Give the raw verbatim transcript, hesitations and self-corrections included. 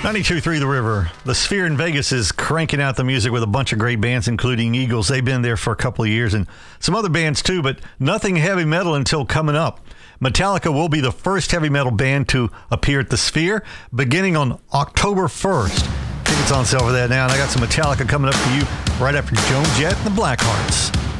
ninety-two point three The River. The Sphere in Vegas is cranking out the music with a bunch of great bands, including Eagles. They've been there for a couple of years, and some other bands too, but nothing heavy metal until coming up. Metallica will be the first heavy metal band to appear at the Sphere, beginning on October first. Tickets on sale for that now, and I got some Metallica coming up for you right after Joan Jett and the Blackhearts.